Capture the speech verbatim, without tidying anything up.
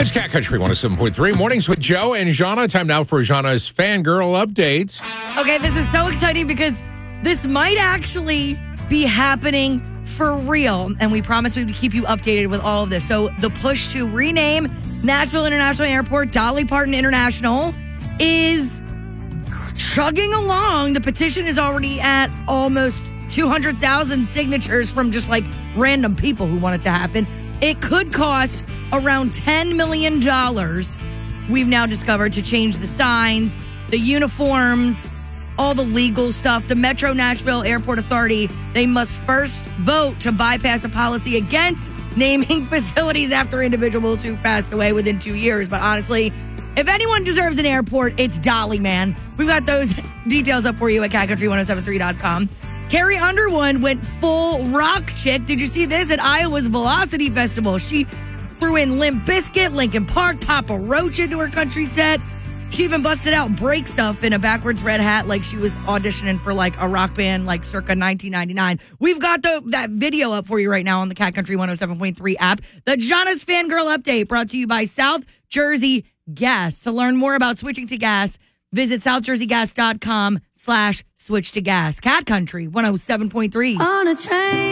It's Cat Country one oh seven point three. Mornings with Joe and Jana. Time now for Jana's fangirl update. Okay, this is so exciting because this might actually be happening for real. And we promised we would keep you updated with all of this. So the push to rename Nashville International Airport Dolly Parton International is chugging along. The petition is already at almost two hundred thousand signatures from just like random people who want it to happen. It could cost around ten million dollars, we've now discovered, to change the signs, the uniforms, all the legal stuff. The Metro Nashville Airport Authority, they must first vote to bypass a policy against naming facilities after individuals who passed away within two years. But honestly, if anyone deserves an airport, it's Dolly, man. We've got those details up for you at cat country ten seventy-three dot com. Carrie Underwood went full rock chick. Did you see this at Iowa's Velocity Festival? She threw in Limp Bizkit, Linkin Park, Papa Roach into her country set. She even busted out Break Stuff in a backwards red hat like she was auditioning for like a rock band like circa nineteen ninety-nine. We've got the, that video up for you right now on the Cat Country one oh seven point three app. The Jana's Fangirl Update brought to you by South Jersey Gas. To learn more about switching to gas, visit southjerseygas.com slash switch to gas. Cat Country one oh seven point three. On a train.